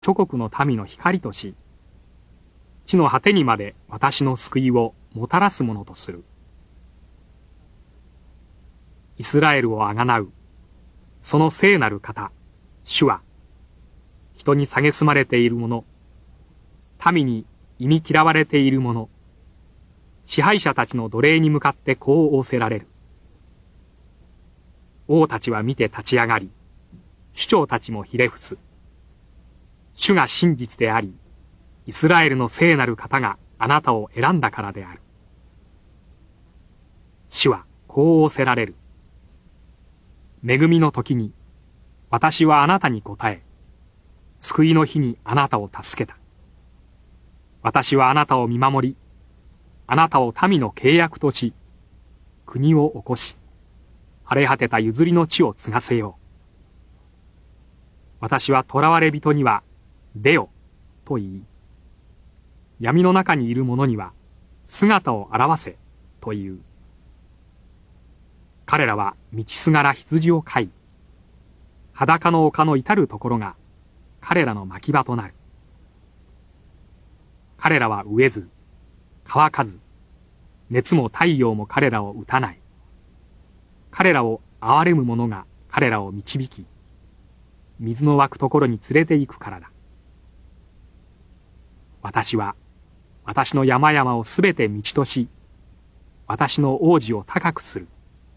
諸国の民の光とし、地の果てにまで私の救いをもたらすものとする。イスラエルをあがなう、その聖なる方、主は、人に蔑まれている者、民に忌み嫌われている者、支配者たちの奴隷に向かってこう仰せられる。王たちは見て立ち上がり、首長たちもひれ伏す。主が真実であり、イスラエルの聖なる方があなたを選んだからである。主はこう仰せられる。恵みの時に、私はあなたに答え、救いの日にあなたを助けた。私はあなたを見守り、あなたを民の契約とし、国を起こし、荒れ果てた譲りの地を継がせよう。私は囚われ人には、出よ、と言い、闇の中にいる者には、姿を現せ、と言う。彼らは道すがら羊を飼い、裸の丘の至るところが、彼らの牧場となる。彼らは飢えず、乾かず、熱も太陽も彼らを打たない。彼らを憐れむ者が彼らを導き、水の湧くところに連れて行くからだ。私は、私の山々をすべて道とし、私の王子を高くする。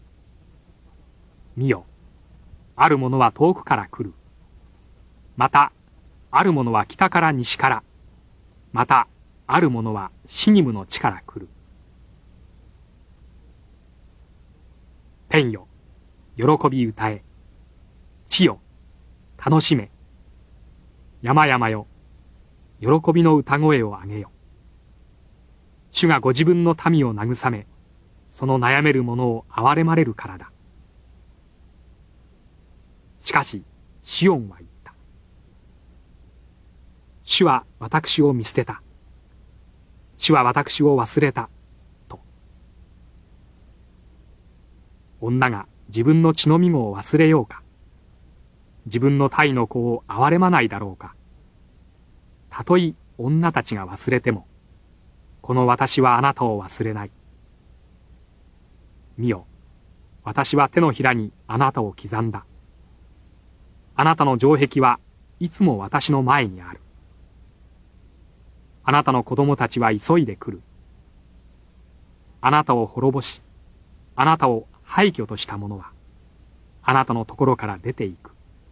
見よ、ある者は遠くから来る。また、ある者は北から西から、また、ある者はシニムの地から来る。天よ、喜び歌え。地よ、楽しめ。山々よ、喜びの歌声をあげよ。主がご自分の民を慰め、その悩める者を憐れまれるからだ。しかし、シオンは言った。主は私を見捨てた。主は私を忘れた。と。女が自分の血のみ子を忘れようか。自分の胎の子を憐れまないだろうか。たとえ女たちが忘れても、この私はあなたを忘れない。見よ、私は手のひらにあなたを刻んだ。あなたの城壁はいつも私の前にある。あなたの子供たちは急いで来る。あなたを滅ぼし、あなたを廃墟とした者は、あなたのところから出て行く。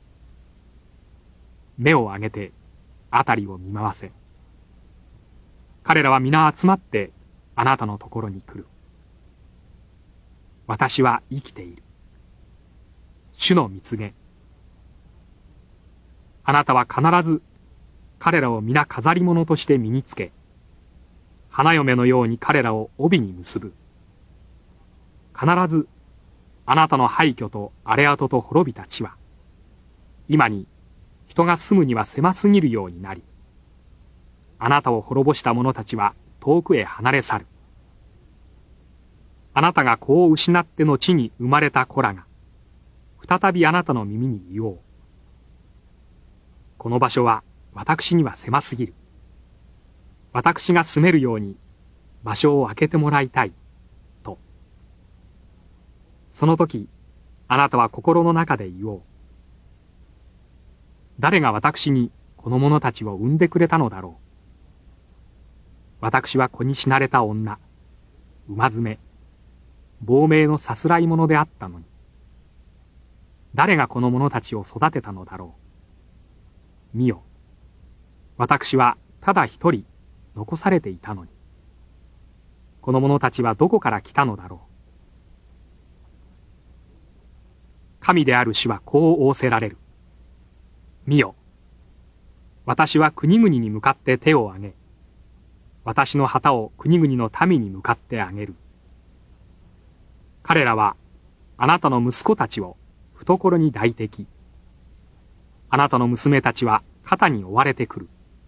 目を上げて、あたりを見回せ。彼らは皆集まって、あなたのところに来る。私は生きている。主の蜜げ。あなたは必ず彼らを皆飾り物として身につけ、花嫁のように彼らを帯に結ぶ。必ずあなたの廃墟と荒れ跡と滅びた地は、今に人が住むには狭すぎるようになり、あなたを滅ぼした者たちは遠くへ離れ去る。あなたが子を失っての地に生まれた子らが、再びあなたの耳に言おう。この場所は私には狭すぎる。私が住めるように場所を空けてもらいたい。と。その時、あなたは心の中で言おう。誰が私にこの者たちを産んでくれたのだろう。私は子に死なれた女、馬詰め、亡命のさすらい者であったのに。誰がこの者たちを育てたのだろう。見よ、私はただ一人残されていたのに。この者たちはどこから来たのだろう。神である主はこう仰せられる。見よ、私は国々に向かって手を挙げ、私の旗を国々の民に向かって挙げる。彼らはあなたの息子たちを懐に抱いてき、あなたの娘たちは肩に追われてくる。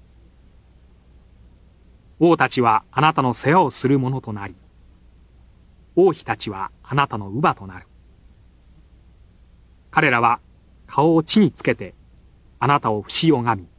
王たちはあなたの世話をする者となり、王妃たちはあなたの乳母となる。彼らは顔を地につけて、あなたを不死拝み、